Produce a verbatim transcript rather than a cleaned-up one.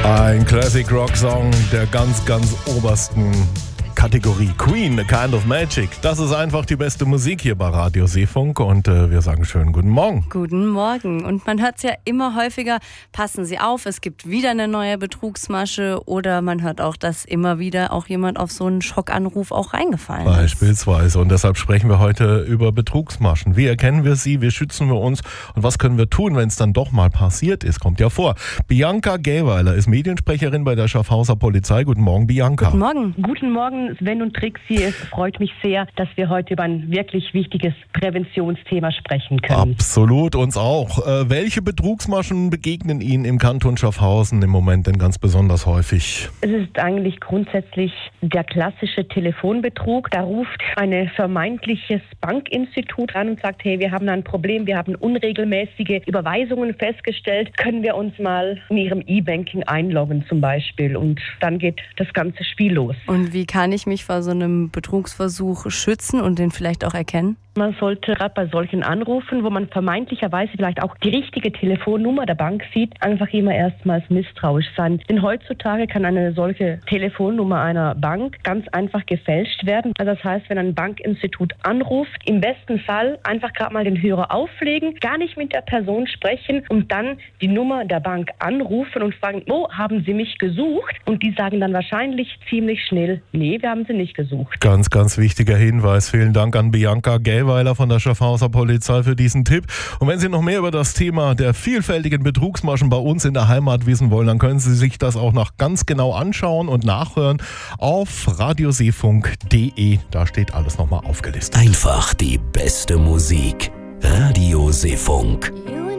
Ein Classic Rock Song der ganz, ganz obersten Kategorie. Queen, A Kind of Magic. Das ist einfach die beste Musik hier bei Radio Seefunk und äh, wir sagen schönen guten Morgen. Guten Morgen. Und man hört es ja immer häufiger, passen Sie auf, es gibt wieder eine neue Betrugsmasche oder man hört auch, dass immer wieder auch jemand auf so einen Schockanruf auch reingefallen ist. Beispielsweise. Und deshalb sprechen wir heute über Betrugsmaschen. Wie erkennen wir sie, wie schützen wir uns und was können wir tun, wenn es dann doch mal passiert ist? Kommt ja vor. Bianca Gähweiler ist Mediensprecherin bei der Schaffhauser Polizei. Guten Morgen, Bianca. Guten Morgen. Guten Morgen, Sven und Trixie. Es freut mich sehr, dass wir heute über ein wirklich wichtiges Präventionsthema sprechen können. Absolut, uns auch. Äh, welche Betrugsmaschen begegnen Ihnen im Kanton Schaffhausen im Moment denn ganz besonders häufig? Es ist eigentlich grundsätzlich der klassische Telefonbetrug. Da ruft ein vermeintliches Bankinstitut an und sagt, hey, wir haben ein Problem, wir haben unregelmäßige Überweisungen festgestellt. Können wir uns mal in Ihrem E-Banking einloggen zum Beispiel? Und dann geht das ganze Spiel los. Und wie kann ich mich vor so einem Betrugsversuch schützen und den vielleicht auch erkennen? Man sollte gerade bei solchen Anrufen, wo man vermeintlicherweise vielleicht auch die richtige Telefonnummer der Bank sieht, einfach immer erstmals misstrauisch sein. Denn heutzutage kann eine solche Telefonnummer einer Bank ganz einfach gefälscht werden. Also das heißt, wenn ein Bankinstitut anruft, im besten Fall einfach gerade mal den Hörer auflegen, gar nicht mit der Person sprechen und dann die Nummer der Bank anrufen und fragen, wo haben Sie mich gesucht? Und die sagen dann wahrscheinlich ziemlich schnell, nee, wir haben Sie nicht gesucht. Ganz, ganz wichtiger Hinweis. Vielen Dank an Bianca Gähweiler von der Schaffhauser Polizei für diesen Tipp. Und wenn Sie noch mehr über das Thema der vielfältigen Betrugsmaschen bei uns in der Heimat wissen wollen, dann können Sie sich das auch noch ganz genau anschauen und nachhören auf radioseefunk punkt de. Da steht alles nochmal aufgelistet. Einfach die beste Musik. Radio Seefunk.